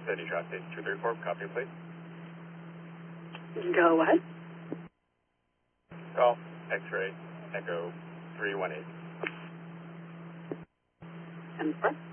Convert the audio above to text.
City Traffic 234, copy, please. Go what? Golf, X-ray, Echo 318. And